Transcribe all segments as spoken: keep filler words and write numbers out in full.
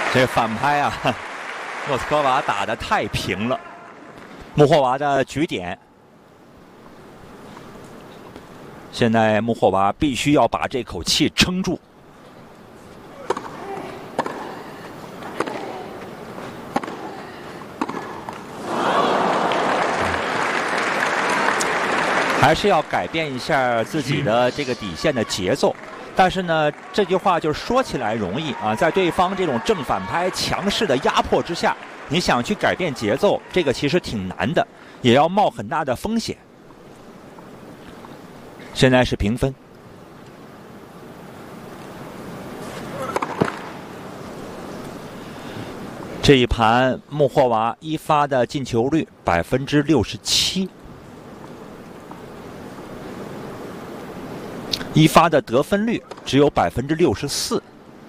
这反拍啊，莫斯科娃打得太平了。穆霍娃的局点，现在穆霍娃必须要把这口气撑住。还是要改变一下自己的这个底线的节奏。但是呢，这句话就是说起来容易啊，在对方这种正反拍强势的压迫之下，你想去改变节奏，这个其实挺难的，也要冒很大的风险。现在是平分。这一盘穆霍娃一发的进球率百分之六十七。一发的得分率只有百分之六十四。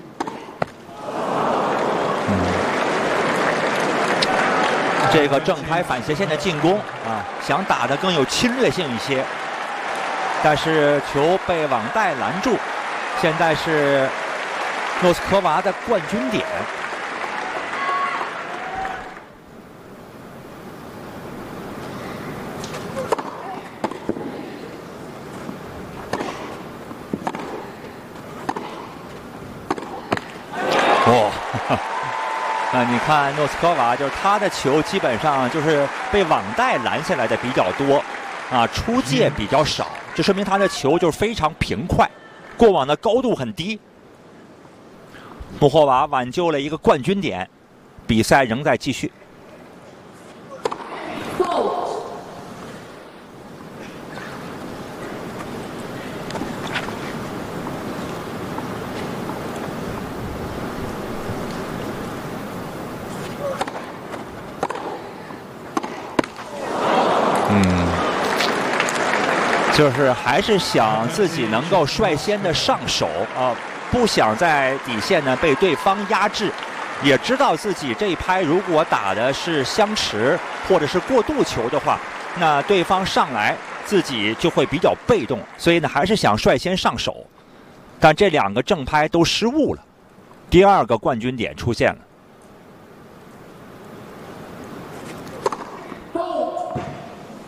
这个正拍反斜线的进攻啊，想打得更有侵略性一些，但是球被网带拦住。现在是莫斯科娃的冠军点。哦，那你看诺斯科娃，就是他的球基本上就是被网带拦下来的比较多，啊，出界比较少，这说明他的球就是非常平快，过网的高度很低。穆霍娃挽救了一个冠军点，比赛仍在继续。嗯，就是还是想自己能够率先的上手啊，不想在底线呢被对方压制，也知道自己这一拍如果打的是相持或者是过渡球的话，那对方上来自己就会比较被动，所以呢还是想率先上手，但这两个正拍都失误了，第二个冠军点出现了。